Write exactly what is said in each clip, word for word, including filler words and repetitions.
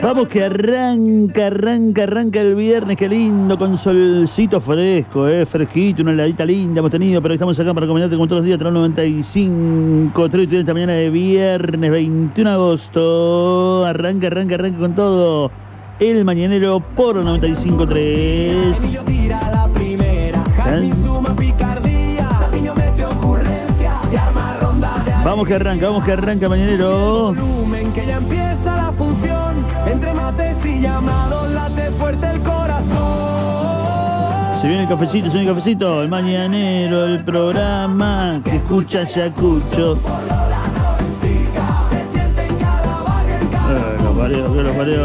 Vamos que arranca, arranca, arranca el viernes, qué lindo, con solcito fresco, eh, fresquito, una heladita linda hemos tenido, pero estamos acá para acompañarte como todos los días, tras noventa y cinco, tres y treinta esta mañana de viernes veintiuno de agosto, arranca, arranca, arranca con todo, el mañanero por noventa y cinco tres. Vamos que arranca, vamos que arranca, mañanero. Que ya empieza la función, entre mates y llamados late fuerte el corazón. Se viene el cafecito, se viene el cafecito, el mañanero, el programa que escucha Yacucho. Que lo parió, que lo parió.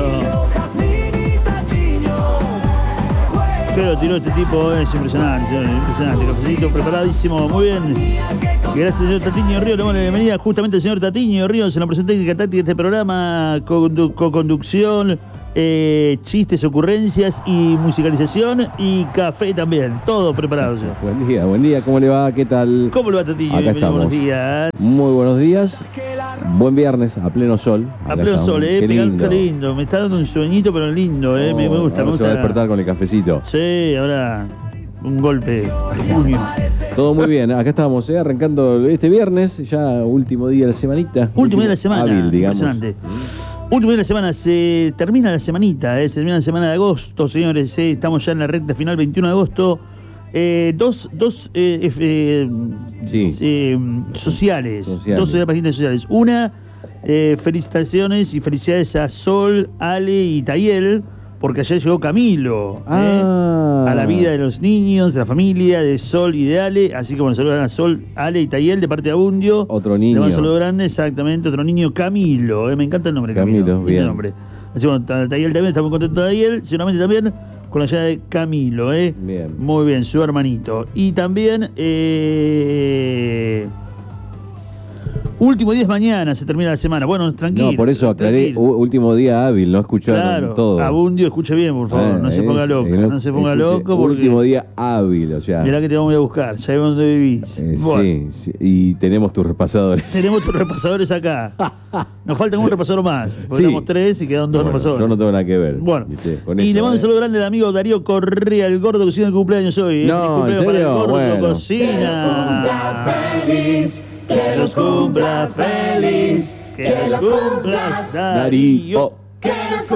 Que lo tiró este tipo, es impresionante, señor, impresionante. Cafecito preparadísimo, muy bien. Gracias, señor Tatiño Ríos. Le damos la bienvenida justamente al señor Tatiño Ríos en la presentación técnica táctica de este programa, co-conducción, eh, chistes, ocurrencias y musicalización y café también. Todo preparado, señor. Buen día, buen día. ¿Cómo le va? ¿Qué tal? ¿Cómo le va, Tatiño? Acá estamos. Buenos días. Muy buenos días. Buen viernes, a pleno sol. A Acá pleno estamos. sol, eh. Qué lindo. Qué lindo. Me está dando un sueñito, pero lindo, eh. Oh, me, me gusta, ahora me se va a gusta. despertar con el cafecito. Sí, ahora un golpe de puño. Todo muy bien, acá estamos, ¿eh? Arrancando este viernes, ya último día de la semanita. Último día de la semana, hábil, digamos. impresionante. Último día de la semana, se termina la semanita, eh, se termina la semana de agosto, señores, eh, estamos ya en la recta final, veintiuno de agosto. Eh, dos dos eh, eh, Sí. eh, sociales, Sociales. dos eh, páginas sociales. Una, eh, felicitaciones y felicidades a Sol, Ale y Tayel, porque ayer llegó Camilo. Ah. eh, a la vida de los niños, de la familia, de Sol y de Ale. Así que bueno, saludan a Sol, Ale y Tayel de parte de Abundio. Otro niño. Le mando un saludo grande, exactamente. Otro niño, Camilo. eh, me encanta el nombre, Camilo. Camilo, Lindo bien. nombre. Así que bueno, Tayel también, estamos contentos de Tayel. Seguramente también con la llegada de Camilo. Eh. Bien. Muy bien, su hermanito. Y también... Eh, último día es mañana, se termina la semana. Bueno, tranquilo. No, por eso aclaré, tranquilo. u- último día hábil, no escucharon Claro, todo. Abundio, escuche bien, por favor. Ah, no se es- ponga loco. eh, No se ponga escuche, loco porque... Último día hábil, o sea. Mirá que te vamos a ir a buscar, sabemos dónde vivís. eh, Bueno, sí, sí, y tenemos tus repasadores. tenemos tus repasadores acá. Nos falta un repasador más. Porque Sí. éramos tres y quedaron dos Bueno, repasadores. yo no tengo nada que ver. Bueno, ¿viste? Con y eso, le mando un eh. saludo grande al amigo Darío Correa, el gordo cocina el cumpleaños hoy. ¿eh? No, Feliz cumpleaños ¿en para el serio? gordo Bueno. cocina. Que los cumplas feliz. Que los cumplas, Darío. Darío.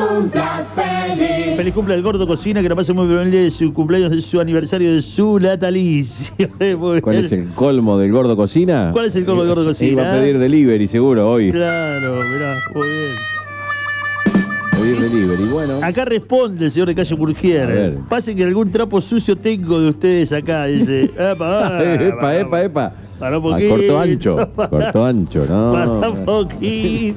Feliz cumple al gordo cocina, que la pase muy bien el día de su cumpleaños, de su aniversario, de su natalicio. Muy ¿Cuál bien. es el colmo del gordo cocina? ¿Cuál es el colmo del gordo cocina? Iba a pedir delivery seguro hoy. Claro, mirá, muy bien. Pedir delivery, bueno. Acá responde el señor de Calle A Burgier. ver. Pase que algún trapo sucio tengo de ustedes acá, dice. Epa, epa, epa, epa. Para un Ah, poquito. corto ancho, corto ancho, no. Para un poquito.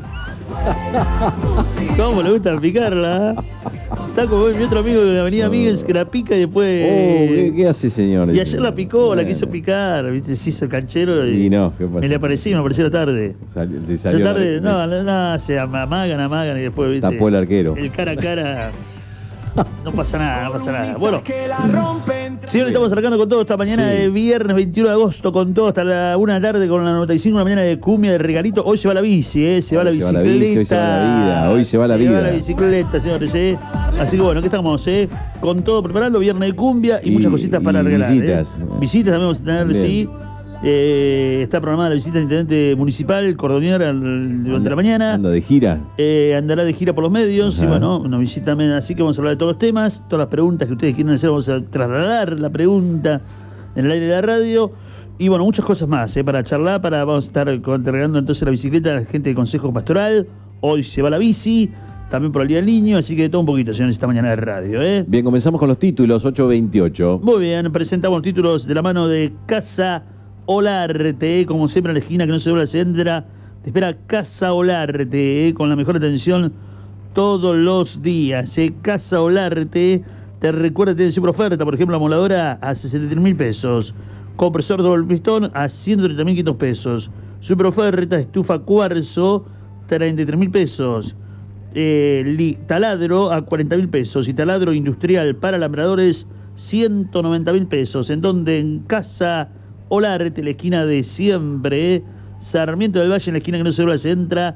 ¿Cómo le gusta picarla? Está como mi otro amigo de Avenida Miguel que la pica y después... Oh, ¿qué, qué hace, señor? Y ayer la picó, la Bueno. quiso picar, ¿viste? Se hizo el canchero y, Y no, ¿qué pasa? me le apareció, me apareció la tarde. Salió, te La salió tarde, la- no, no, no, se amagan, amagan y después, ¿viste? Tapó el arquero. El cara a cara. No pasa nada, no pasa nada. Bueno, Que la rompen. señores, estamos arrancando con todo esta mañana Sí. de viernes veintiuno de agosto, con todo hasta la una de la tarde con la noventa y cinco, una mañana de cumbia, de regalito. Hoy se va la bici, ¿eh? Se va la Hoy se va la bicicleta. bici, hoy se va la vida, hoy se va la Se va vida. la bicicleta, señores, ¿eh? Así que bueno, aquí estamos, ¿eh? Con todo preparando, viernes de cumbia y, Y- muchas cositas para y regalar. visitas. ¿eh? Visitas también vamos a tener, Bien. sí. Eh, está programada la visita del intendente municipal, Cordonier, al- durante la mañana. Anda de gira. Eh, andará de gira por los medios y Ajá. bueno, una visita también, así que vamos a hablar de todos los temas, todas las preguntas que ustedes quieren hacer, vamos a trasladar la pregunta en el aire de la radio y bueno, muchas cosas más eh, para charlar, para vamos a estar entregando entonces la bicicleta a la gente del Consejo Pastoral, hoy se va la bici, también por el Día del Niño, así que de todo un poquito, señores, esta mañana de radio. ¿eh? Bien, comenzamos con los títulos, ocho veintiocho. Muy bien, presentamos los títulos de la mano de Casa Olarte, eh, como siempre en la esquina que no se dobla se entra, te espera Casa Olarte, eh, con la mejor atención todos los días. Eh. Casa Olarte te recuerda que tiene super oferta, por ejemplo, la moladora a sesenta y tres mil pesos, compresor doble pistón a ciento treinta mil quinientos pesos, super oferta, estufa cuarzo, treinta y tres mil pesos. Eh, li- taladro a cuarenta mil pesos y taladro industrial para alambradores ciento noventa mil pesos. En donde en Casa Olarte, la esquina de siempre, Sarmiento del Valle, en la esquina que no se dobla se entra,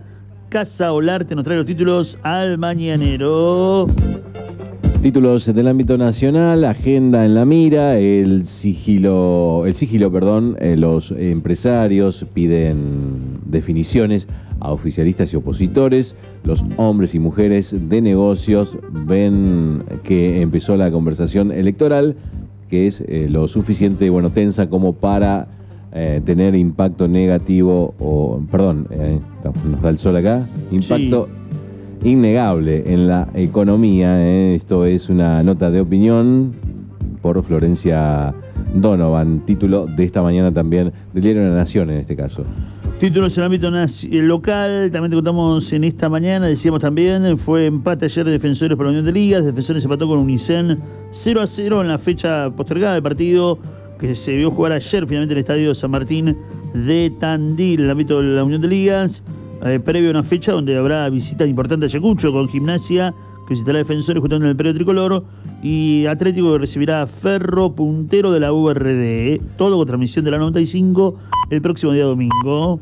Casa Olarte nos trae los títulos al mañanero. Títulos del ámbito nacional, agenda en la mira, el sigilo, el sigilo, perdón, eh, los empresarios piden definiciones a oficialistas y opositores, los hombres y mujeres de negocios ven que empezó la conversación electoral, que es eh, lo suficiente, bueno, tensa como para eh, tener impacto negativo, o, perdón, eh, nos da el sol acá, impacto... Sí. Innegable en la economía, ¿eh? Esto es una nota de opinión por Florencia Donovan, título de esta mañana también del diario La Nación en este caso. Títulos en el ámbito local, también te contamos en esta mañana, decíamos también, fue empate ayer de Defensores por la Unión de Ligas, Defensores empató con Unicen cero a cero en la fecha postergada del partido que se vio jugar ayer finalmente en el Estadio San Martín de Tandil, en el ámbito de la Unión de Ligas. Eh, previo a una fecha donde habrá visitas importantes a Ayacucho con Gimnasia, que visitará a Defensores justamente en el periodo tricolor, y Atlético que recibirá a Ferro, puntero de la U R D. Eh. Todo con transmisión de la noventa y cinco el próximo día domingo.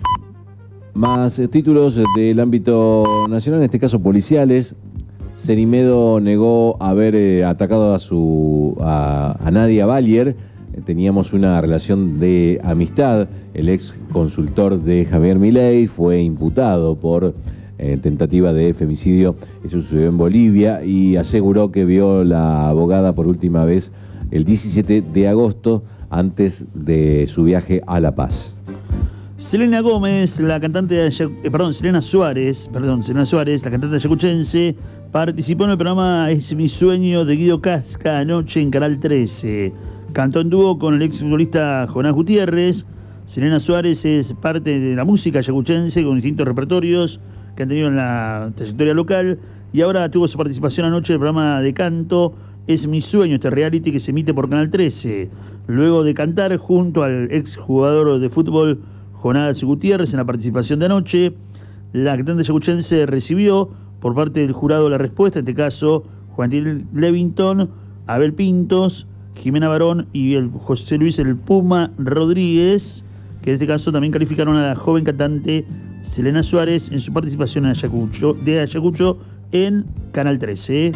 Más eh, títulos del ámbito nacional, en este caso policiales. Cerimedo negó haber eh, atacado a, su, a, a Nadia Valier. Teníamos una relación de amistad. El ex consultor de Javier Milei fue imputado por eh, tentativa de femicidio. Eso sucedió en Bolivia y aseguró que vio la abogada por última vez el diecisiete de agosto antes de su viaje a La Paz. Selena Gómez, la cantante de Ayac... eh, perdón, Selena Suárez, perdón, Selena Suárez, la cantante ayacuchense, participó en el programa Es mi sueño de Guido Casca anoche en Canal trece. Cantó en dúo con el ex futbolista Jonás Gutiérrez. Selena Suárez es parte de la música ayacuchense con distintos repertorios que han tenido en la trayectoria local y ahora tuvo su participación anoche en el programa de canto Es mi sueño, este reality que se emite por Canal trece. Luego de cantar junto al ex jugador de fútbol Jonás Gutiérrez en la participación de anoche, la cantante ayacuchense recibió por parte del jurado la respuesta, en este caso Juan Levington, Abel Pintos, Jimena Barón y el José Luis el Puma Rodríguez, que en este caso también calificaron a la joven cantante Selena Suárez en su participación en Ayacucho, de Ayacucho en Canal trece.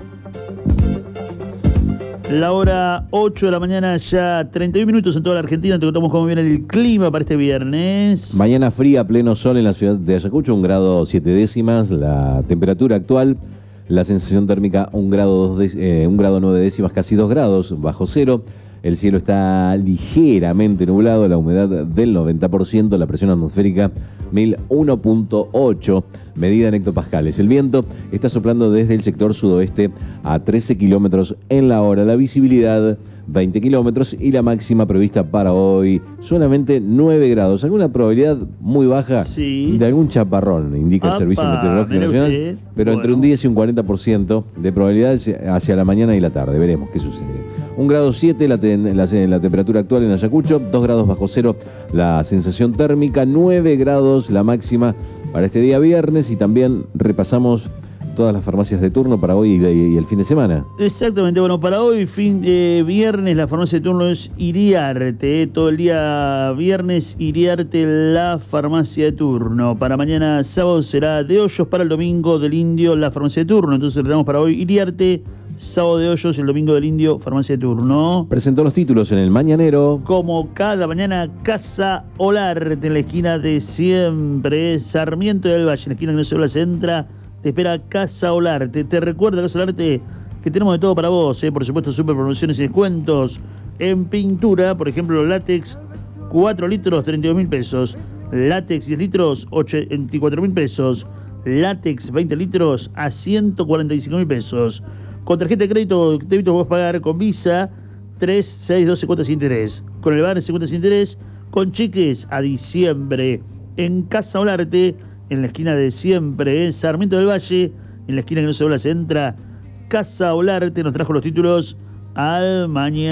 La hora ocho de la mañana, ya treinta y un minutos en toda la Argentina. Te contamos cómo viene el clima para este viernes. Mañana fría, pleno sol en la ciudad de Ayacucho, un grado siete décimas. La temperatura actual, la sensación térmica un grado, dos de, eh, un grado nueve décimas, casi dos grados bajo cero. El cielo está ligeramente nublado, la humedad del noventa por ciento, la presión atmosférica mil uno punto ocho, medida en hectopascales. El viento está soplando desde el sector sudoeste a trece kilómetros en la hora, la visibilidad veinte kilómetros y la máxima prevista para hoy solamente nueve grados. Alguna probabilidad muy baja sí. de algún chaparrón, indica Apa, el Servicio Meteorológico Nacional, usted. pero bueno. entre un diez y un cuarenta por ciento de probabilidades hacia la mañana y la tarde. Veremos qué sucede. Un grado siete la, ten, la, la temperatura actual en Ayacucho, dos grados bajo cero la sensación térmica, nueve grados la máxima para este día viernes, y también repasamos todas las farmacias de turno para hoy y, y, y el fin de semana. Exactamente, bueno, para hoy, fin de viernes, la farmacia de turno es Iriarte, ¿eh? Todo el día viernes, Iriarte, la farmacia de turno. Para mañana sábado será de Hoyos, para el domingo del Indio, la farmacia de turno. Entonces le damos para hoy Iriarte, sábado de Hoyos, el domingo del Indio, farmacia de turno. Presentó los títulos en el mañanero. Como cada mañana, Casa Olarte, en la esquina de siempre, Sarmiento del Valle, en la esquina que no se habla, se entra. Te espera Casa Olarte. Te recuerda, Casa Olarte, que tenemos de todo para vos, ¿eh? Por supuesto, super promociones y descuentos en pintura. Por ejemplo, látex cuatro litros, treinta y dos mil pesos. Látex diez litros, ochenta y cuatro mil pesos. Látex veinte litros a ciento cuarenta y cinco mil pesos. Con tarjeta de crédito, débito vos pagar con Visa, tres, seis, doce cuotas sin interés. Con el bar, cuotas sin interés. Con cheques a diciembre. En Casa Olarte, en la esquina de siempre, en Sarmiento del Valle, en la esquina que no se habla, se entra. Casa Olarte nos trajo los títulos al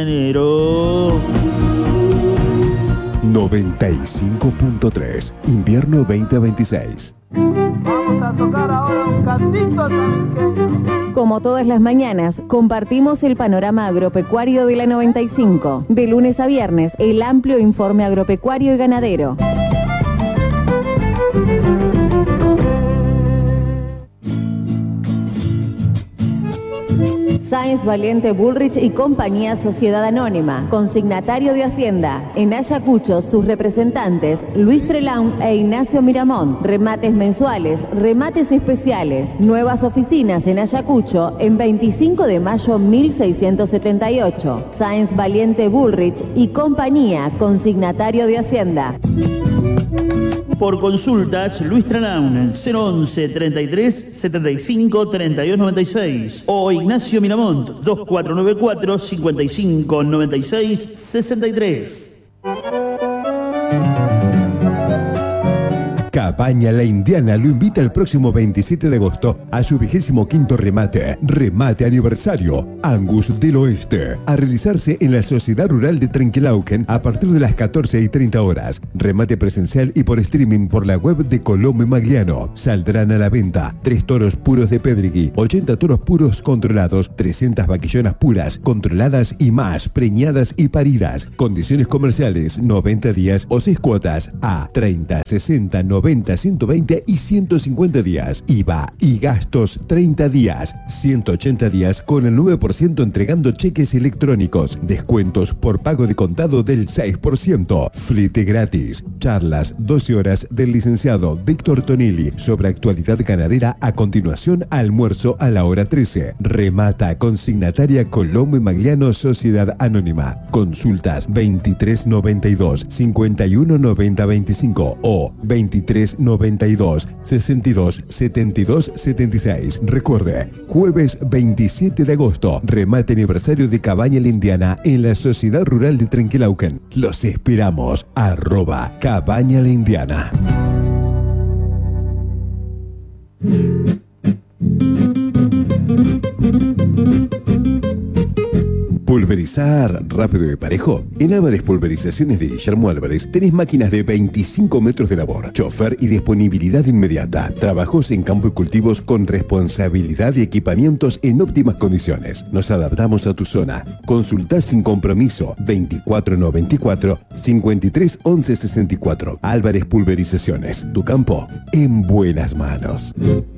mañanero. noventa y cinco punto tres, invierno veinte veintiséis. Vamos a tocar ahora un cantito también. Como todas las mañanas, compartimos el panorama agropecuario de la noventa y cinco. De lunes a viernes, el amplio informe agropecuario y ganadero. Sáenz Valiente Bullrich y Compañía Sociedad Anónima, consignatario de Hacienda. En Ayacucho, sus representantes Luis Trelaun e Ignacio Miramont. Remates mensuales, remates especiales. Nuevas oficinas en Ayacucho en veinticinco de mayo mil seiscientos setenta y ocho. Sáenz Valiente Bullrich y Compañía, consignatario de Hacienda. Por consultas, Luis Trelaun, cero once, treinta y tres, setenta y cinco, treinta y dos noventa y seis. O Ignacio Miramont, dos cuatro nueve cuatro, cincuenta y cinco, noventa y seis, sesenta y tres. Cabaña La Indiana lo invita el próximo veintisiete de agosto a su vigésimo quinto remate, remate aniversario, Angus del Oeste, a realizarse en la Sociedad Rural de Trenquelauquen a partir de las catorce y treinta horas. Remate presencial y por streaming por la web de Colombo y Magliano. Saldrán a la venta tres toros puros de Pedrigui, ochenta toros puros controlados, trescientas vaquillonas puras, controladas y más, preñadas y paridas. Condiciones comerciales, noventa días o seis cuotas a treinta, sesenta, noventa, ciento veinte y ciento cincuenta días. I V A y gastos treinta días, ciento ochenta días con el nueve por ciento entregando cheques electrónicos. Descuentos por pago de contado del seis por ciento. Flete gratis. Charlas doce horas del licenciado Víctor Tonelli sobre actualidad ganadera. A continuación, almuerzo a la hora trece. Remata consignataria Colombo y Magliano Sociedad Anónima. Consultas veintitrés noventa y dos, cincuenta y uno noventa veinticinco o veintitrés noventa y dos, sesenta y dos, setenta y dos, setenta y seis. Recuerde, jueves veintisiete de agosto, remate aniversario de Cabaña La Indiana en la Sociedad Rural de Trenquelauquen. Los esperamos. Arroba Cabaña La Indiana. ¿Pulverizar rápido y parejo? En Álvarez Pulverizaciones de Guillermo Álvarez tenés máquinas de veinticinco metros de labor, chofer y disponibilidad inmediata. Trabajos en campo y cultivos con responsabilidad y equipamientos en óptimas condiciones. Nos adaptamos a tu zona. Consultá sin compromiso veinticuatro noventa y cuatro, cincuenta y tres once sesenta y cuatro. Álvarez Pulverizaciones. Tu campo en buenas manos.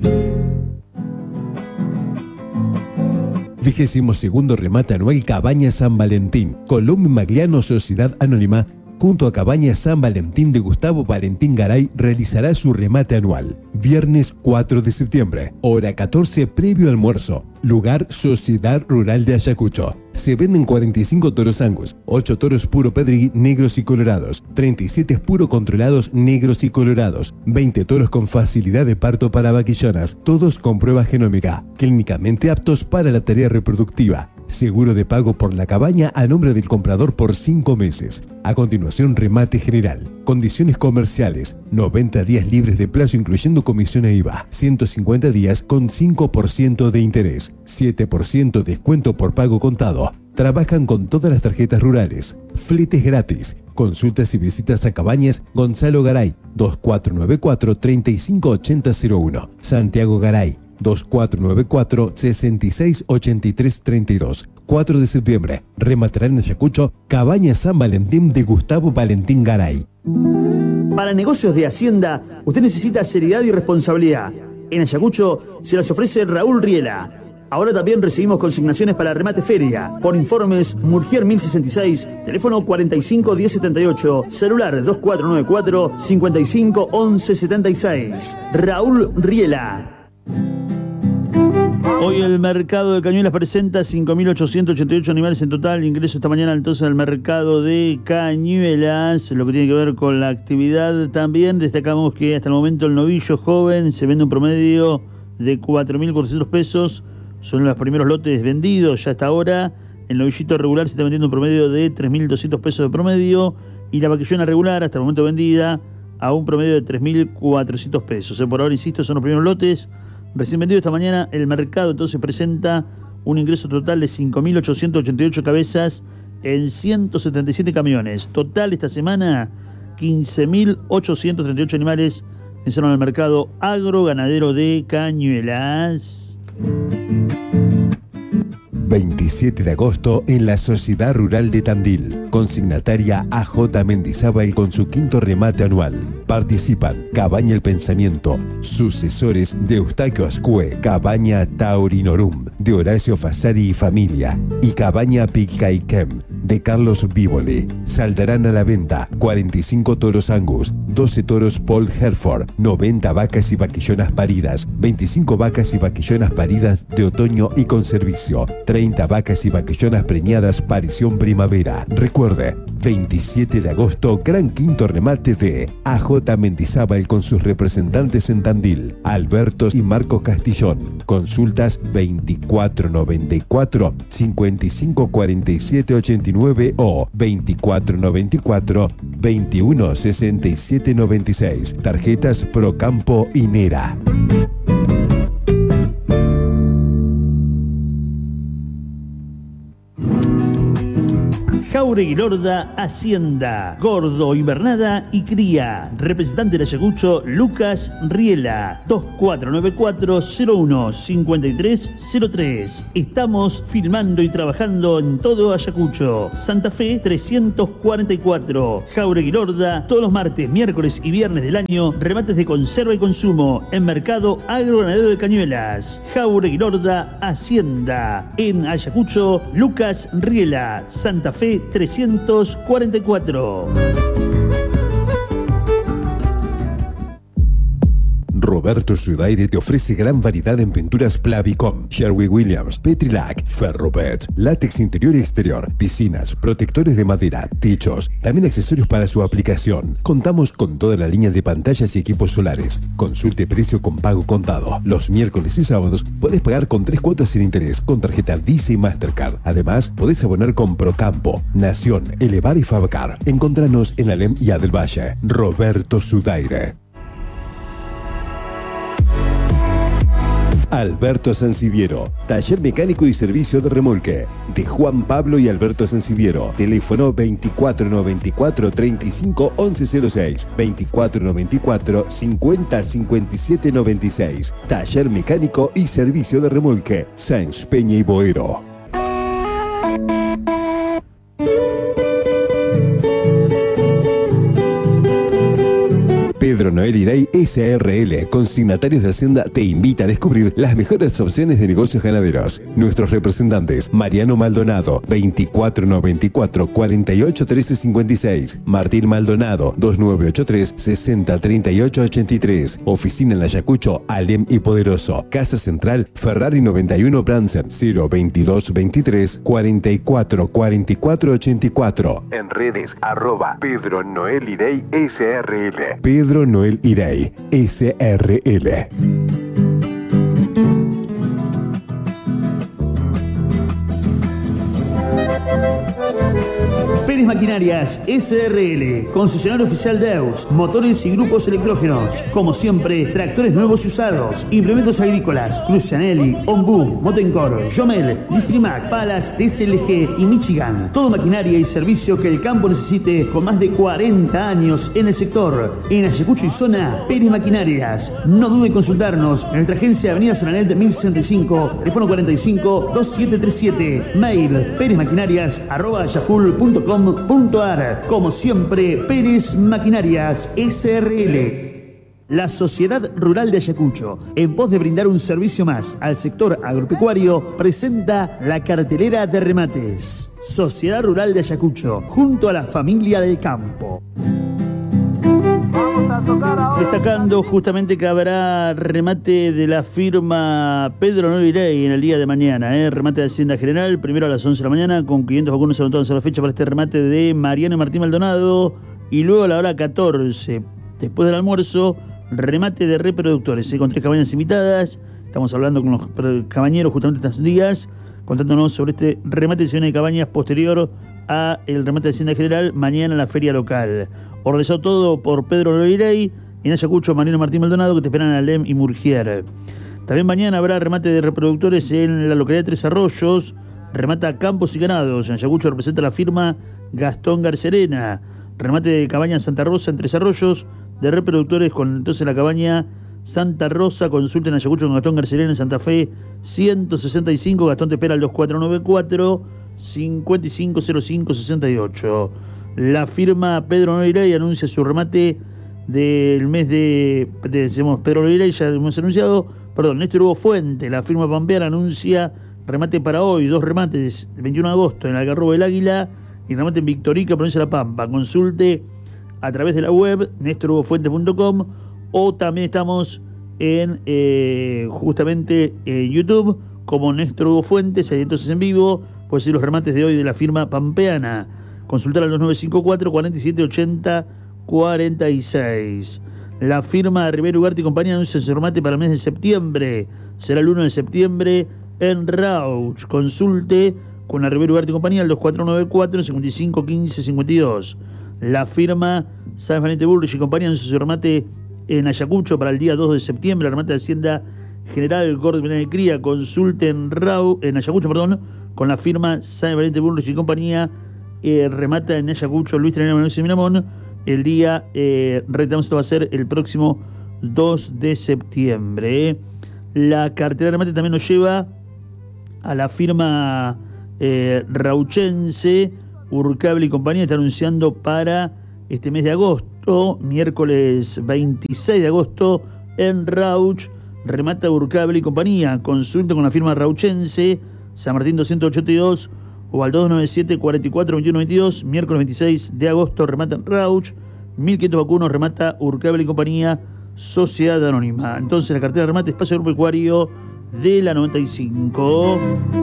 Vigésimo segundo remate anual Cabaña San Valentín. Colombo y Magliano Sociedad Anónima, junto a Cabaña San Valentín de Gustavo Valentín Garay, realizará su remate anual. Viernes cuatro de septiembre, hora catorce, previo almuerzo. Lugar Sociedad Rural de Ayacucho. Se venden cuarenta y cinco toros Angus, ocho toros puro Pedrigui negros y colorados, treinta y siete puro controlados negros y colorados, veinte toros con facilidad de parto para vaquillonas, todos con prueba genómica, clínicamente aptos para la tarea reproductiva. Seguro de pago por la cabaña a nombre del comprador por cinco meses. A continuación, remate general. Condiciones comerciales. noventa días libres de plazo incluyendo comisión e I V A. ciento cincuenta días con cinco por ciento de interés. siete por ciento descuento por pago contado. Trabajan con todas las tarjetas rurales. Fletes gratis. Consultas y visitas a Cabañas Gonzalo Garay. dos cuatro nueve cuatro, tres cinco ocho cero cero uno. Santiago Garay. dos cuatro nueve cuatro, seis seis ocho tres tres dos. cuatro de septiembre. Rematará en Ayacucho Cabaña San Valentín de Gustavo Valentín Garay. Para negocios de Hacienda, usted necesita seriedad y responsabilidad. En Ayacucho se las ofrece Raúl Riela. Ahora también recibimos consignaciones para remate feria. Por informes, Murgier mil sesenta y seis, teléfono cuarenta y cinco diez setenta y ocho, celular dos cuatro nueve cuatro, cincuenta y cinco once setenta y seis. Raúl Riela. Hoy el mercado de Cañuelas presenta cinco mil ochocientos ochenta y ocho animales en total. Ingreso esta mañana entonces al mercado de Cañuelas. Lo que tiene que ver con la actividad también. Destacamos que hasta el momento el novillo joven se vende un promedio de cuatro mil cuatrocientos pesos. Son los primeros lotes vendidos ya hasta ahora. El novillito regular se está vendiendo un promedio de tres mil doscientos pesos de promedio. Y la vaquillona regular hasta el momento vendida a un promedio de tres mil cuatrocientos pesos. Por ahora, insisto, son los primeros lotes. Recién vendido esta mañana, el mercado entonces presenta un ingreso total de cinco mil ochocientos ochenta y ocho cabezas en ciento setenta y siete camiones. Total esta semana, quince mil ochocientos treinta y ocho animales ingresaron al mercado agroganadero de Cañuelas. veintisiete de agosto en la Sociedad Rural de Tandil. Consignataria A J Mendizábal con su quinto remate anual. Participan Cabaña El Pensamiento, sucesores de Eustaquio Ascue, Cabaña Taurinorum, de Horacio Fasari y familia, y Cabaña Picaiquem, de Carlos Vívoli. Saldrán a la venta cuarenta y cinco toros Angus, doce toros Paul Hereford, noventa vacas y vaquillonas paridas, veinticinco vacas y vaquillonas paridas de otoño y con servicio, treinta vacas y vaquillonas preñadas parición primavera. Recuerde, veintisiete de agosto, gran quinto remate de A J Mendizábal con sus representantes en Tandil, Alberto y Marcos Castillón. Consultas veinticuatro noventa y cuatro, cincuenta y cinco cuarenta y siete ochenta y nueve o veinticuatro noventa y cuatro, veintiuno sesenta y siete noventa y seis. Tarjetas Procampo y Nera. Jauregui Lorda Hacienda, Gordo, Invernada y Cría. Representante de Ayacucho, Lucas Riela, dos cuatro nueve cuatro, cero uno cinco tres cero tres. Estamos filmando y trabajando en todo Ayacucho. Santa Fe trescientos cuarenta y cuatro. Jauregui Lorda, todos los martes, miércoles y viernes del año, remates de conserva y consumo en Mercado Agroganadero de Cañuelas. Jauregui Lorda Hacienda. En Ayacucho, Lucas Riela, Santa Fe trescientos cuarenta y cuatro. Roberto Sudaire te ofrece gran variedad en pinturas Plavicom, Sherwin-Williams, Petrilac, Ferrobet, látex interior y exterior, piscinas, protectores de madera, techos, también accesorios para su aplicación. Contamos con toda la línea de pantallas y equipos solares. Consulte precio con pago contado. Los miércoles y sábados podés pagar con tres cuotas sin interés con tarjeta Visa y Mastercard. Además, podés abonar con Procampo, Nación, Elevar y Fabcar. Encontranos en Alem y Adel Valle. Roberto Sudaire. Alberto Sanciviero, taller mecánico y servicio de remolque, de Juan Pablo y Alberto Sanciviero. Teléfono veinticuatro noventa y cuatro, treinta y cinco, once cero seis, veinticuatro noventa y cuatro, cincuenta, cincuenta y siete noventa y seis. Taller mecánico y servicio de remolque, Sáenz Peña y Boero. Pedro Noel Iray S R L, consignatarios de Hacienda, te invita a descubrir las mejores opciones de negocios ganaderos. Nuestros representantes: Mariano Maldonado, veinticuatro noventa y cuatro, cuarenta y ocho, trece cincuenta y seis. Martín Maldonado, veintinueve ochenta y tres, sesenta, treinta y ocho ochenta y tres. Oficina en Ayacucho, Alem y Poderoso. Casa Central, Ferrari noventa y uno Bransen, cero veintidós veintitrés, cuarenta y cuatro, cuarenta y cuatro ochenta y cuatro. En redes, arroba Pedro Noel Iray S R L. Pedro Noel Iray S R L. Pérez Maquinarias S R L, concesionario oficial de E U S, motores y grupos electrógenos. Como siempre, tractores nuevos y usados, implementos agrícolas, Crucianelli, Ombu, Motencor, Jomel, Distrimac, Palas, D S L G y Michigan. Todo maquinaria y servicio que el campo necesite con más de cuarenta años en el sector. En Ayacucho y zona, Pérez Maquinarias. No dude en consultarnos en nuestra agencia Avenida Solanel de mil sesenta y cinco, teléfono cuarenta y cinco, veintisiete treinta y siete, mail perezmaquinarias arroba yaful punto com punto ar. Como siempre, Pérez Maquinarias S R L. La Sociedad Rural de Ayacucho, en pos de brindar un servicio más al sector agropecuario, presenta la cartelera de remates. Sociedad Rural de Ayacucho, junto a la familia del campo. Destacando justamente que habrá remate de la firma Pedro Noel Iray en el día de mañana, ¿eh? Remate de Hacienda General, primero a las once de la mañana, con quinientos vacunos anotados a la fecha para este remate de Mariano y Martín Maldonado, y luego a la hora catorce, después del almuerzo, remate de reproductores, ¿eh? Con tres cabañas invitadas. Estamos hablando con los cabañeros justamente estos días, contándonos sobre este remate de de cabañas posterior a el remate de Hacienda General mañana en la feria local. Organizado todo por Pedro Noel Iray, en Ayacucho, Mariano Martín Maldonado, que te esperan en Alem y Murgier. También mañana habrá remate de reproductores en la localidad de Tres Arroyos, remata Campos y Ganados. En Ayacucho representa la firma Gastón Garcerena. Remate de cabaña en Santa Rosa, en Tres Arroyos, de reproductores con entonces la cabaña Santa Rosa. Consulta en Ayacucho con Gastón Garcelén en Santa Fe ciento sesenta y cinco. Gastón te espera al dos cuatro nueve cuatro, cinco cinco cero cinco, seis ocho. La firma Pedro Noirey anuncia su remate del mes de, de decimos Pedro Noirey, ya hemos anunciado, perdón, Néstor Hugo Fuente, la firma pampeana anuncia remate para hoy, dos remates, el veintiuno de agosto en Algarrobo del Águila y remate en Victorica, provincia de La Pampa. Consulte a través de la web nestor hugo fuente punto com o también estamos en eh, justamente en YouTube como Néstor Hugo Fuentes, ahí entonces en vivo, puede ser los remates de hoy de la firma pampeana. Consultar al dos nueve cinco cuatro, cuatro siete ocho cero, cuatro seis. La firma de Rivero Ugarte y compañía anuncia su remate para el mes de septiembre. Será el uno de septiembre en Rauch. Consulte con la Rivero Ugarte y compañía al dos cuatro nueve cuatro, cinco cinco uno cinco, cinco dos. La firma Sáenz Valente Bullrich y compañía anuncia su remate en Ayacucho para el día dos de septiembre. El remate de Hacienda General Gordo de Cría. Consulte en, Rau, en Ayacucho perdón, con la firma Sáenz Valente Bullrich y compañía. Eh, remata en Ayacucho Luis Trenero Manuel Miramón. El día, eh, reiteramos, esto va a ser el próximo dos de septiembre. Eh. La cartera de remate también nos lleva a la firma eh, rauchense Urcable y compañía. Está anunciando para este mes de agosto, miércoles veintiséis de agosto, en Rauch, remata Urcable y compañía. Consulta con la firma rauchense San Martín doscientos ochenta y dos o al dos nueve siete, cuatro cuatro, veintiuno veintidós, miércoles veintiséis de agosto, remata Rauch, mil quinientos vacunos, remata Urcable y compañía, Sociedad Anónima. Entonces la cartera de remate, espacio agropecuario de la noventa y cinco.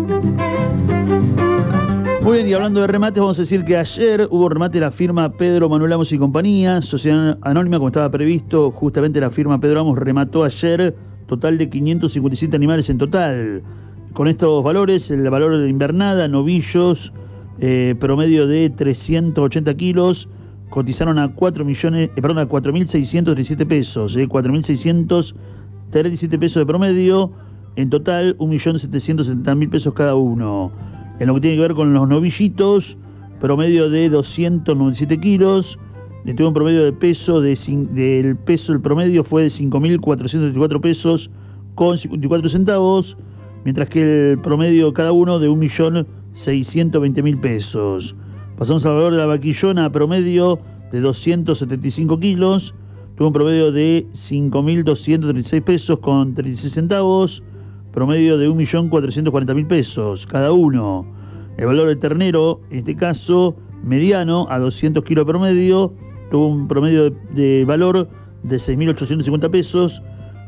Muy bien, y hablando de remates, vamos a decir que ayer hubo remate de la firma Pedro Manuel Amos y compañía, Sociedad Anónima, como estaba previsto. Justamente la firma Pedro Amos remató ayer, total de quinientos cincuenta y siete animales en total. Con estos valores, el valor de invernada, novillos, eh, promedio de trescientos ochenta kilos, cotizaron a cuatro millones, eh, perdón, a cuatro mil seiscientos treinta y siete pesos, eh, cuatro mil seiscientos treinta y siete pesos de promedio, en total un millón setecientos setenta mil pesos cada uno. En lo que tiene que ver con los novillitos, promedio de doscientos noventa y siete kilos, eh, tuvo un promedio de peso, de, del peso, el promedio fue de cinco mil cuatrocientos treinta y cuatro pesos con cincuenta y cuatro centavos, mientras que el promedio cada uno de un millón seiscientos veinte mil pesos. Pasamos al valor de la vaquillona, promedio de doscientos setenta y cinco kilos, tuvo un promedio de cinco mil doscientos treinta y seis pesos con treinta y seis centavos, promedio de un millón cuatrocientos cuarenta mil pesos cada uno. El valor del ternero, en este caso mediano, a doscientos kilos promedio, tuvo un promedio de, de valor de seis mil ochocientos cincuenta pesos,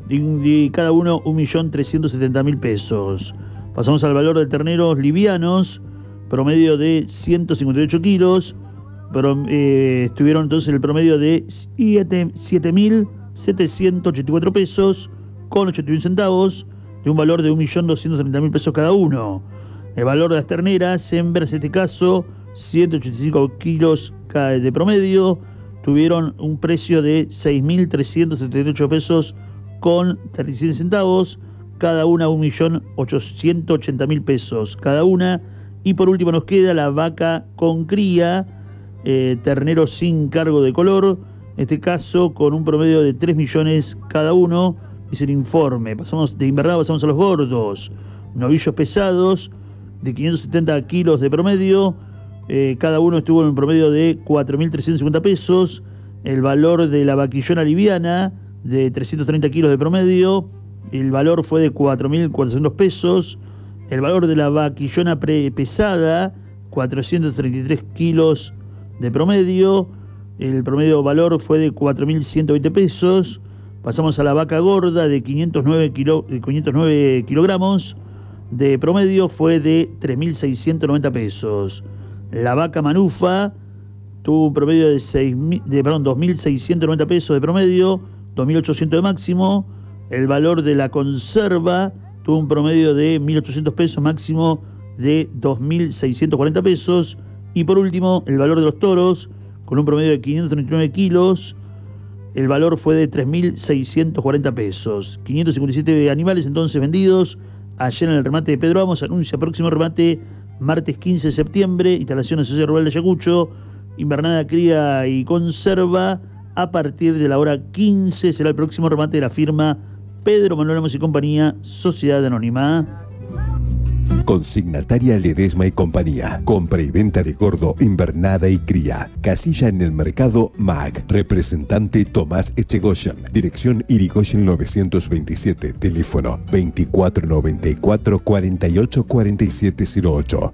y cada uno un millón trescientos setenta mil pesos. Pasamos al valor de terneros livianos, promedio de ciento cincuenta y ocho kilos, pero, eh, estuvieron entonces el promedio de siete mil setecientos ochenta y cuatro pesos con ochenta y uno centavos, de un valor de un millón doscientos treinta mil pesos cada uno. El valor de las terneras, hembras en este caso, ciento ochenta y cinco kilos de promedio, tuvieron un precio de seis mil trescientos setenta y ocho pesos con treinta y siete centavos, cada una un millón ochocientos ochenta mil pesos cada una. Y por último nos queda la vaca con cría, eh, ternero sin cargo de color, en este caso con un promedio de tres millones cada uno, dice el informe. Pasamos de invernada, pasamos a los gordos, novillos pesados de quinientos setenta kilos de promedio, eh, cada uno estuvo en un promedio de cuatro mil trescientos cincuenta pesos. El valor de la vaquillona liviana de trescientos treinta kilos de promedio, el valor fue de cuatro mil cuatrocientos pesos. El valor de la vaquillona pre pesada, cuatrocientos treinta y tres kilos de promedio, el promedio valor fue de cuatro mil ciento veinte pesos. Pasamos a la vaca gorda de quinientos nueve, kilo, quinientos nueve kilogramos de promedio, fue de tres mil seiscientos noventa pesos. La vaca manufa tuvo un promedio de, seis mil, de perdón, dos mil seiscientos noventa pesos de promedio, dos mil ochocientos de máximo. El valor de la conserva tuvo un promedio de mil ochocientos pesos, máximo de dos mil seiscientos cuarenta pesos. Y por último, el valor de los toros, con un promedio de quinientos treinta y nueve kilos, el valor fue de tres mil seiscientos cuarenta pesos. quinientos cincuenta y siete animales entonces vendidos ayer en el remate de Pedro Amos. Anuncia próximo remate martes quince de septiembre, instalación de Sociedad Rural de Ayacucho, invernada, cría y conserva a partir de la hora quince. Será el próximo remate de la firma Pedro Manuel Lemos y Compañía, Sociedad Anónima. Consignataria Ledesma y Compañía. Compra y venta de gordo, invernada y cría. Casilla en el mercado M A G. Representante Tomás Echegoyen. Dirección Irigoyen novecientos veintisiete. Teléfono veinticuatro noventa y cuatro, cuarenta y ocho, cuarenta y siete cero ocho.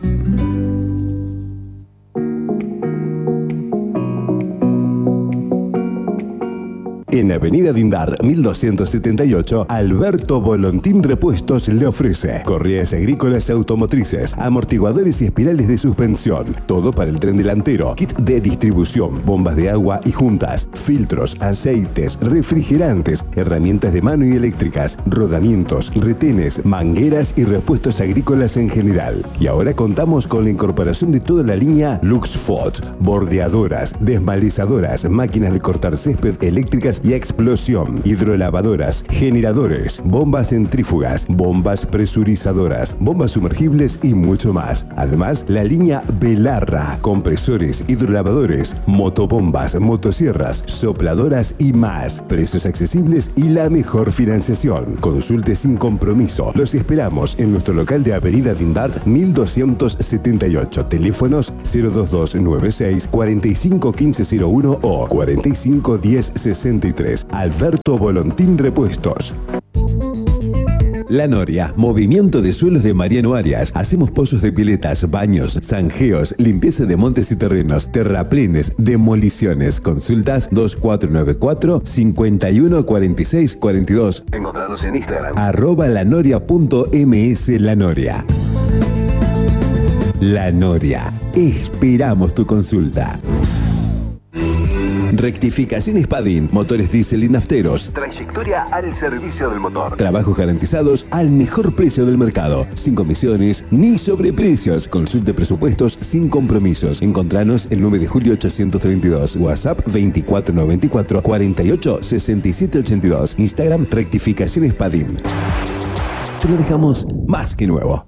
En Avenida Dindar, mil doscientos setenta y ocho, Alberto Volontín Repuestos le ofrece correas agrícolas automotrices, amortiguadores y espirales de suspensión, todo para el tren delantero, kit de distribución, bombas de agua y juntas, filtros, aceites, refrigerantes, herramientas de mano y eléctricas, rodamientos, retenes, mangueras y repuestos agrícolas en general. Y ahora contamos con la incorporación de toda la línea Luxfot, bordeadoras, desmalizadoras, máquinas de cortar césped eléctricas y explosión, hidrolavadoras, generadores, bombas centrífugas, bombas presurizadoras, bombas sumergibles y mucho más. Además, la línea Belarra, compresores, hidrolavadores, motobombas, motosierras, sopladoras y más. Precios accesibles y la mejor financiación. Consulte sin compromiso. Los esperamos en nuestro local de Avenida Dindart mil doscientos setenta y ocho. Teléfonos cero dos dos nueve seis, cuarenta y cinco quince cero uno o cuarenta y cinco diez sesenta y tres. Alberto Volontín Repuestos. La Noria, movimiento de suelos de Mariano Arias. Hacemos pozos de piletas, baños, zanjeos, limpieza de montes y terrenos, terraplenes, demoliciones. Consultas dos cuatro nueve cuatro, cinco uno cuatro seis cuatro dos. Encontrarnos en Instagram. Arroba lanoria.ms La Noria. La Noria. Esperamos tu consulta. Rectificaciones Padin, motores diésel y nafteros. Trayectoria al servicio del motor. Trabajos garantizados al mejor precio del mercado. Sin comisiones ni sobreprecios. Consulte presupuestos sin compromisos. Encontranos el nueve de julio ochocientos treinta y dos. WhatsApp veinticuatro noventa y cuatro, cuarenta y ocho, sesenta y siete ochenta y dos. Instagram Rectificaciones Padin. Te lo dejamos más que nuevo.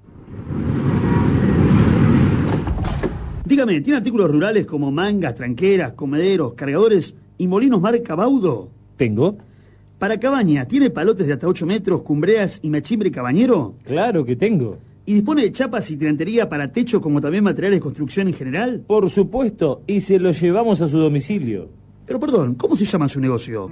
Dígame, ¿tiene artículos rurales como mangas, tranqueras, comederos, cargadores y molinos marca Baudo? Tengo. Para cabaña, ¿tiene palotes de hasta ocho metros, cumbreas y machimbre cabañero? Claro que tengo. ¿Y dispone de chapas y tirantería para techo como también materiales de construcción en general? Por supuesto, y se lo llevamos a su domicilio. Pero perdón, ¿cómo se llama su negocio?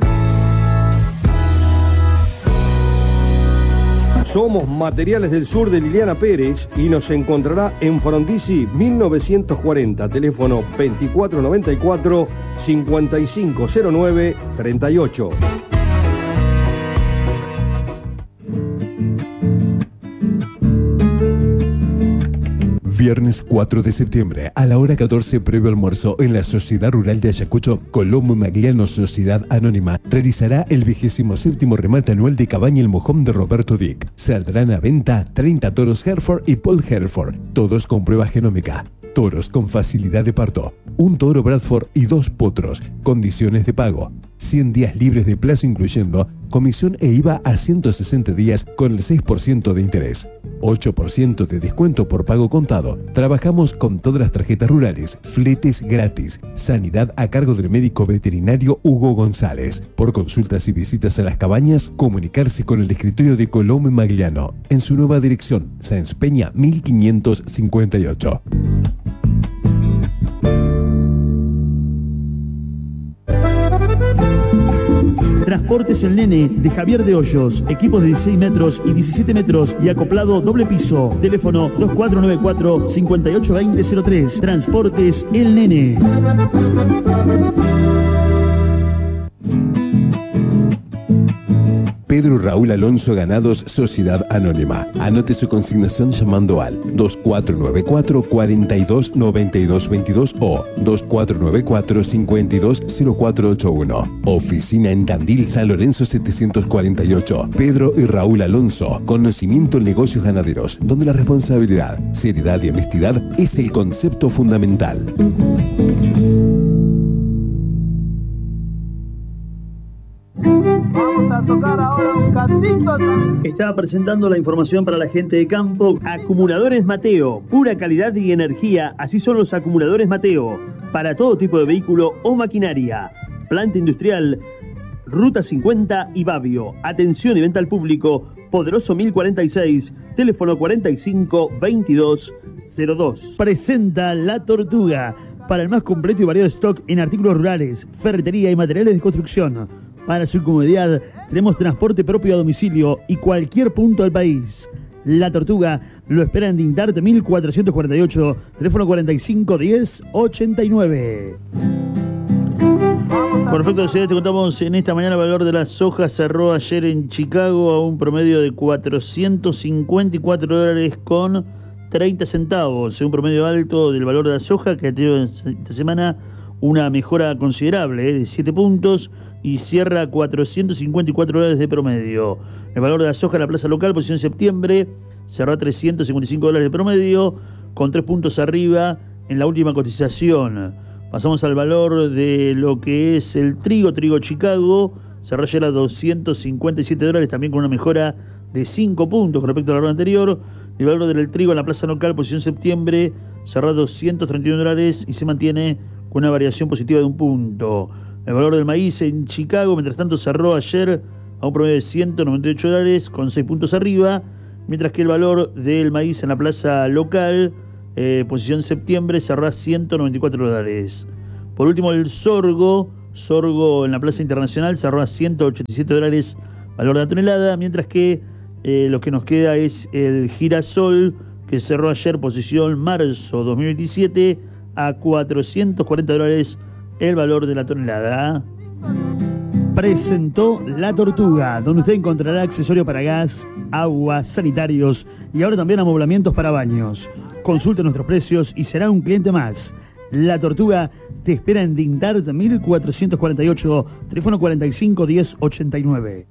Somos Materiales del Sur de Liliana Pérez y nos encontrará en Frondizi mil novecientos cuarenta, teléfono veinticuatro noventa y cuatro, cincuenta y cinco cero nueve, treinta y ocho. Viernes cuatro de septiembre, a la hora catorce, previo almuerzo, en la Sociedad Rural de Ayacucho, Colombo Magliano Sociedad Anónima, realizará el vigésimo séptimo remate anual de Cabaña El Mojón de Roberto Dick. Saldrán a venta treinta toros Hereford y Paul Hereford, todos con prueba genómica. Toros con facilidad de parto, un toro Bradford y dos potros. Condiciones de pago: cien días libres de plazo incluyendo comisión e I V A a ciento sesenta días con el seis por ciento de interés. ocho por ciento de descuento por pago contado. Trabajamos con todas las tarjetas rurales. Fletes gratis. Sanidad a cargo del médico veterinario Hugo González. Por consultas y visitas a las cabañas, comunicarse con el escritorio de Colombo Magliano en su nueva dirección, Sáenz Peña mil quinientos cincuenta y ocho. Transportes El Nene, de Javier de Hoyos. Equipos de dieciséis metros y diecisiete metros y acoplado doble piso. Teléfono dos cuatro nueve cuatro, cinco ocho dos cero cero tres. Transportes El Nene. Pedro Raúl Alonso Ganados Sociedad Anónima. Anote su consignación llamando al dos cuatro nueve cuatro, cuarenta y dos, noventa y dos veintidós o dos cuatro nueve cuatro, cincuenta y dos, cero cuatro ocho uno. Oficina en Tandil, San Lorenzo setecientos cuarenta y ocho. Pedro y Raúl Alonso. Conocimiento en negocios ganaderos, donde la responsabilidad, seriedad y honestidad es el concepto fundamental. Vamos a tocar ahora un cantito. Estaba presentando la información para la gente de campo. Acumuladores Mateo, pura calidad y energía. Así son los acumuladores Mateo, para todo tipo de vehículo o maquinaria. Planta Industrial, Ruta cincuenta y Babio. Atención y venta al público. Poderoso mil cuarenta y seis, teléfono cuarenta y cinco veintidós cero dos. Presenta La Tortuga, para el más completo y variado stock en artículos rurales, ferretería y materiales de construcción. Para su comodidad, tenemos transporte propio a domicilio y cualquier punto del país. La Tortuga lo espera en Dintarte mil cuatrocientos cuarenta y ocho, teléfono cuarenta y cinco diez ochenta y nueve. Perfecto, te contamos en esta mañana el valor de la soja cerró ayer en Chicago a un promedio de cuatrocientos cincuenta y cuatro dólares con treinta centavos, un promedio alto del valor de la soja que ha tenido esta semana una mejora considerable eh, de siete puntos y cierra cuatrocientos cincuenta y cuatro dólares de promedio. El valor de la soja en la plaza local, posición septiembre, cerró a trescientos cincuenta y cinco dólares de promedio, con tres puntos arriba en la última cotización. Pasamos al valor de lo que es el trigo, trigo Chicago, cerró ayer a doscientos cincuenta y siete dólares, también con una mejora de cinco puntos con respecto a la hora anterior. El valor del trigo en la plaza local, posición septiembre, cerró a doscientos treinta y uno dólares y se mantiene con una variación positiva de un punto. El valor del maíz en Chicago, mientras tanto, cerró ayer a un promedio de ciento noventa y ocho dólares con seis puntos arriba, mientras que el valor del maíz en la plaza local, eh, posición septiembre, cerró a ciento noventa y cuatro dólares. Por último, el sorgo, sorgo en la plaza internacional, cerró a ciento ochenta y siete dólares valor de la tonelada, mientras que eh, lo que nos queda es el girasol, que cerró ayer posición marzo dos mil veintisiete a cuatrocientos cuarenta dólares el valor de la tonelada. Presentó La Tortuga, donde usted encontrará accesorios para gas, agua, sanitarios y ahora también amoblamientos para baños. Consulte nuestros precios y será un cliente más. La Tortuga te espera en Dintart mil cuatrocientos cuarenta y ocho, teléfono cuarenta y cinco diez ochenta y nueve.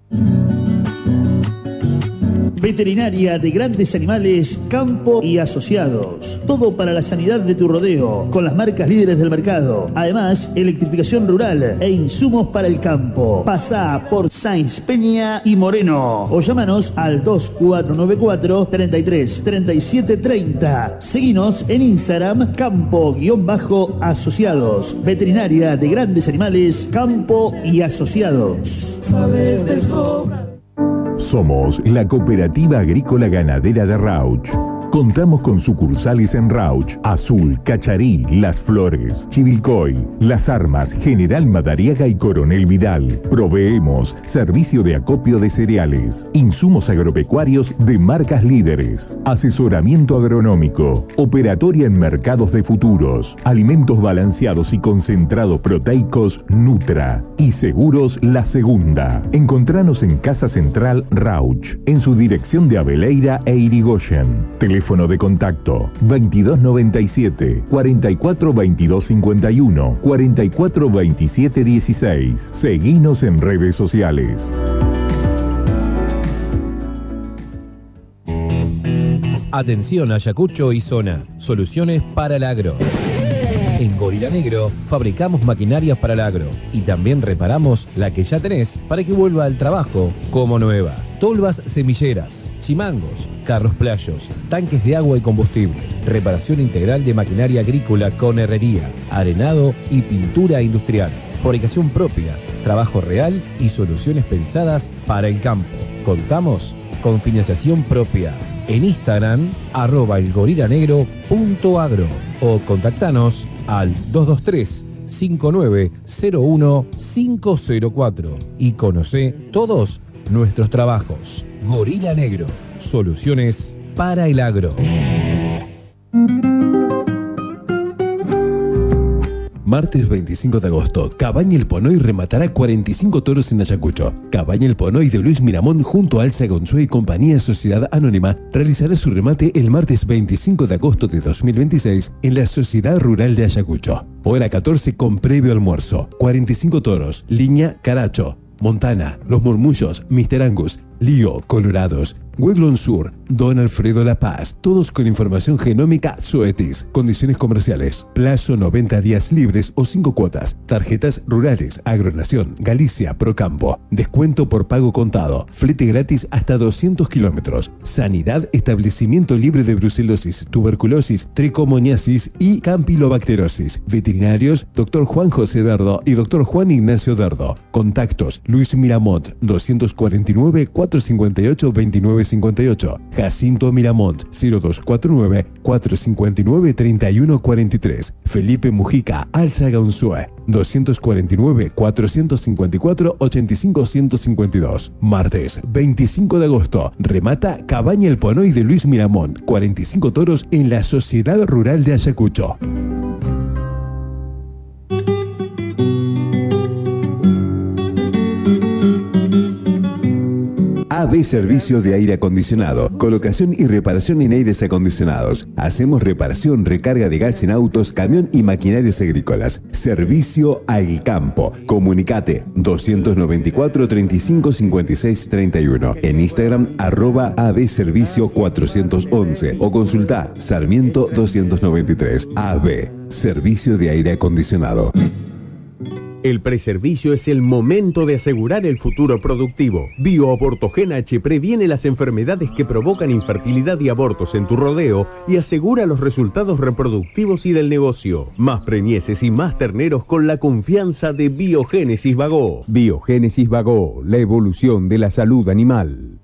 Veterinaria de Grandes Animales, Campo y Asociados. Todo para la sanidad de tu rodeo, con las marcas líderes del mercado. Además, electrificación rural e insumos para el campo. Pasá por Sáenz Peña y Moreno o llámanos al dos cuatro nueve cuatro, treinta y tres, treinta y siete, treinta. Seguinos en Instagram, Campo-Asociados. Veterinaria de Grandes Animales, Campo y Asociados. Sabes de sobra. Somos la Cooperativa Agrícola Ganadera de Rauch. Contamos con sucursales en Rauch, Azul, Cacharí, Las Flores, Chivilcoy, Las Armas, General Madariaga y Coronel Vidal. Proveemos servicio de acopio de cereales, insumos agropecuarios de marcas líderes, asesoramiento agronómico, operatoria en mercados de futuros, alimentos balanceados y concentrados proteicos Nutra y seguros La Segunda. Encontranos en Casa Central Rauch, en su dirección de Abeleira e Irigoyen. Teléfono de contacto veintidós noventa y siete, cuarenta y cuatro veintidós cincuenta y uno, cuarenta y cuatro veintisiete dieciséis. Seguinos en redes sociales. Atención Ayacucho y zona. Soluciones para el agro. En Gorila Negro fabricamos maquinarias para el agro y también reparamos la que ya tenés para que vuelva al trabajo como nueva. Tolvas semilleras, chimangos, carros playos, tanques de agua y combustible, reparación integral de maquinaria agrícola con herrería, arenado y pintura industrial, fabricación propia, trabajo real y soluciones pensadas para el campo. Contamos con financiación propia. En Instagram, arroba elgorilanegro.agro o contactanos al dos dos tres, cinco nueve cero uno, cinco cero cuatro y conoce todos nuestros trabajos. Gorila Negro, soluciones para el agro. Martes veinticinco de agosto, Cabaña El Ponoy rematará cuarenta y cinco toros en Ayacucho. Cabaña El Ponoy de Luis Miramón junto a Alza Gonzúe y Compañía Sociedad Anónima realizará su remate el martes veinticinco de agosto de dos mil veintiséis en la Sociedad Rural de Ayacucho. Hora catorce con previo almuerzo. cuarenta y cinco toros, línea Caracho, Montana, Los Murmullos, mister Angus, Lío, Colorados, Weglon Sur, Don Alfredo La Paz, todos con información genómica Zoetis. Condiciones comerciales, plazo noventa días libres o cinco cuotas. Tarjetas rurales, Agronación, Galicia, Procampo. Descuento por pago contado, flete gratis hasta doscientos kilómetros. Sanidad, establecimiento libre de brucelosis, tuberculosis, tricomoniasis y campilobacterosis. Veterinarios, doctor Juan José Dardo y doctor Juan Ignacio Dardo. Contactos, Luis Miramont, doscientos cuarenta y nueve, cuatrocientos cincuenta y ocho, veintinueve cincuenta y ocho. Jacinto Miramont, cero dos cuatro nueve, cuatrocientos cincuenta y nueve, treinta y uno cuarenta y tres. Felipe Mujica, Alzaga Unzué, doscientos cuarenta y nueve, cuatrocientos cincuenta y cuatro, ochenta y cinco, ciento cincuenta y dos. Martes, veinticinco de agosto, remata Cabaña El Ponoy de Luis Miramont, cuarenta y cinco toros en la Sociedad Rural de Ayacucho. A B Servicio de Aire Acondicionado, colocación y reparación en aires acondicionados. Hacemos reparación, recarga de gas en autos, camión y maquinarias agrícolas. Servicio al campo. Comunicate doscientos noventa y cuatro, treinta y cinco, cincuenta y seis, treinta y uno. En Instagram arroba A B Servicio cuatrocientos once o consulta Sarmiento doscientos noventa y tres. A B Servicio de Aire Acondicionado. El preservicio es el momento de asegurar el futuro productivo. BioAbortogen H previene las enfermedades que provocan infertilidad y abortos en tu rodeo y asegura los resultados reproductivos y del negocio. Más preñeces y más terneros con la confianza de Biogénesis Bagó. Biogénesis Bagó, la evolución de la salud animal.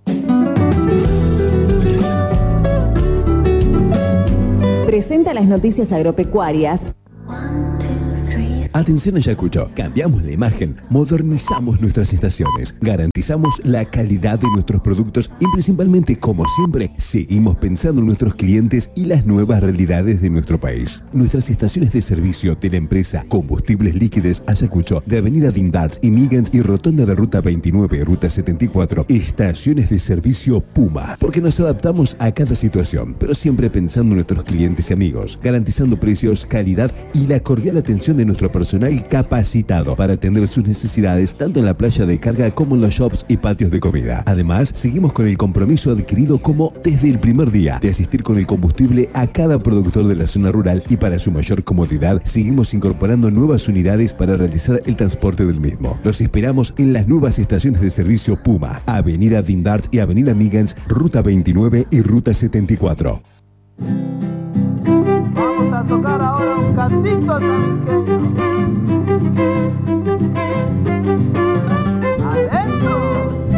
Presenta las noticias agropecuarias. Atención Ayacucho, cambiamos la imagen, modernizamos nuestras estaciones, garantizamos la calidad de nuestros productos y principalmente, como siempre, seguimos pensando en nuestros clientes y las nuevas realidades de nuestro país. Nuestras estaciones de servicio de la empresa Combustibles Líquidos Ayacucho, de Avenida Dindart y Migant y Rotonda de Ruta veintinueve, Ruta setenta y cuatro, estaciones de servicio Puma, porque nos adaptamos a cada situación, pero siempre pensando en nuestros clientes y amigos, garantizando precios, calidad y la cordial atención de nuestro personal personal capacitado para atender sus necesidades tanto en la playa de carga como en los shops y patios de comida. Además, seguimos con el compromiso adquirido como desde el primer día de asistir con el combustible a cada productor de la zona rural y para su mayor comodidad seguimos incorporando nuevas unidades para realizar el transporte del mismo. Los esperamos en las nuevas estaciones de servicio Puma, Avenida Dindart y Avenida Migans, Ruta veintinueve y Ruta setenta y cuatro. Vamos a tocar ahora un cantito trinqueño.